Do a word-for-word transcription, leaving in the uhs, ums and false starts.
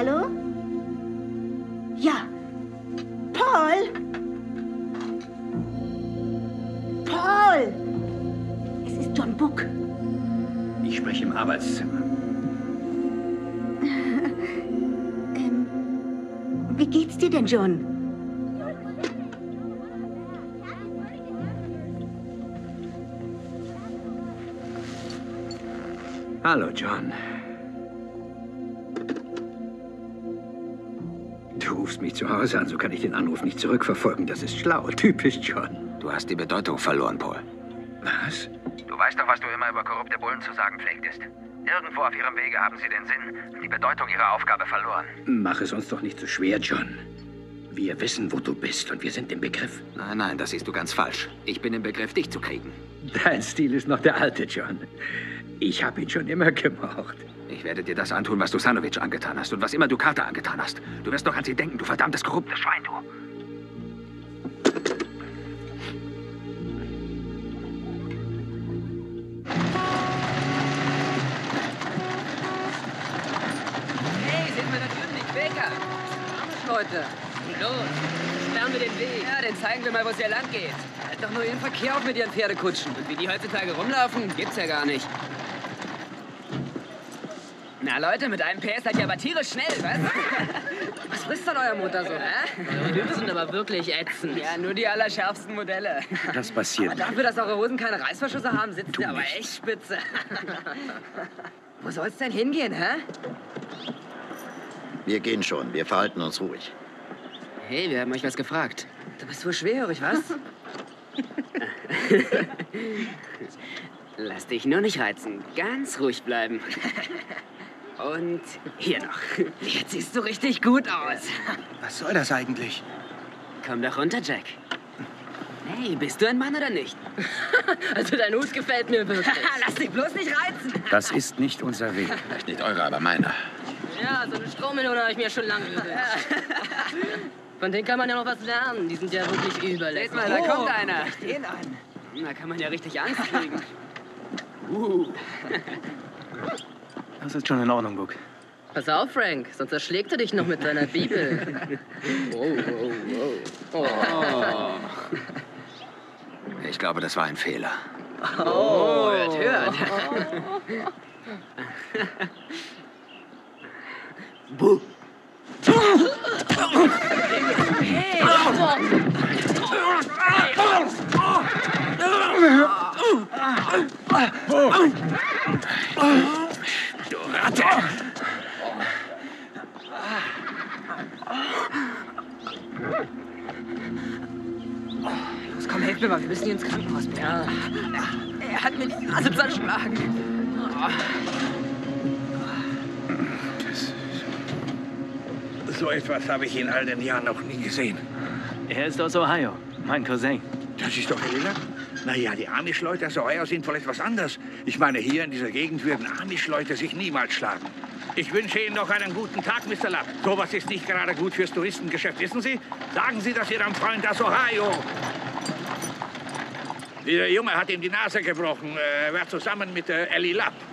Hallo? Ja. Paul? Paul! Es ist John Book. Ich spreche im Arbeitszimmer. ähm, wie geht's dir denn, John? Hallo, John. Du rufst mich zu Hause an, so kann ich den Anruf nicht zurückverfolgen. Das ist schlau. Typisch John. Du hast die Bedeutung verloren, Paul. Was? Du weißt doch, was du immer über korrupte Bullen zu sagen pflegtest. Irgendwo auf ihrem Wege haben sie den Sinn, die Bedeutung ihrer Aufgabe verloren. Mach es uns doch nicht so schwer, John. Wir wissen, wo du bist und wir sind im Begriff. Nein, nein, das siehst du ganz falsch. Ich bin im Begriff, dich zu kriegen. Dein Stil ist noch der alte, John. Ich habe ihn schon immer gemocht. Ich werde dir das antun, was du Sanovic angetan hast und was immer du Carter angetan hast. Du wirst noch an sie denken, du verdammtes, korruptes Schwein, du. Hey, sehen wir da drüben die Quäker? Leute, los, sperren wir den Weg. Ja, dann zeigen wir mal, wo es hier lang geht. Halt doch nur ihren Verkehr auf mit ihren Pferdekutschen. Und wie die heutzutage rumlaufen, gibt's ja gar nicht. Na Leute, mit einem P S seid ihr aber tierisch schnell, was? Was frisst denn euer Motor so, hä? Die Dübel sind aber wirklich ätzend. Ja, nur die allerschärfsten Modelle. Das passiert. Aber dafür, dass eure Hosen keine Reißverschlüsse haben, sitzt Tu ihr aber nicht. echt spitze. Wo soll's denn hingehen, hä? Wir gehen schon. Wir verhalten uns ruhig. Hey, wir haben euch was gefragt. Du bist wohl schwerhörig, was? Lass dich nur nicht reizen. Ganz ruhig bleiben. Und hier noch. Jetzt siehst du richtig gut aus. Was soll das eigentlich? Komm doch runter, Jack. Hey, bist du ein Mann oder nicht? Also dein Hut gefällt mir wirklich. Lass dich bloß nicht reizen. Das ist nicht unser Weg. Vielleicht nicht eure, aber meiner. Ja, so eine Strommelone habe ich mir schon lange gewünscht. Von denen kann man ja noch was lernen. Die sind ja wirklich überlässig. Seht mal, da kommt einer. Den an. Da kann man ja richtig Angst kriegen. Uh. Das ist schon in Ordnung, Book. Pass auf, Frank, sonst erschlägt er dich noch mit deiner Bibel. Wow, wow, wow. Oh. Ich glaube, das war ein Fehler. Oh, hört, hört. Buh. Hey! Du Ratte! Los, komm, helf mir mal, wir müssen hier ins Krankenhaus bringen. Ja. Er hat mir die Nase zerschlagen. So etwas habe ich in all den Jahren noch nie gesehen. Er ist aus Ohio, mein Cousin. Das ist doch Elila? Naja, die Amish-Leute aus Ohio sind wohl etwas anders. Ich meine, hier in dieser Gegend würden Amish-Leute sich niemals schlagen. Ich wünsche Ihnen noch einen guten Tag, Mister Lapp. Sowas ist nicht gerade gut fürs Touristengeschäft, wissen Sie? Sagen Sie das Ihrem Freund aus Ohio. Dieser Junge hat ihm die Nase gebrochen. Er war zusammen mit äh, Ellie Lapp.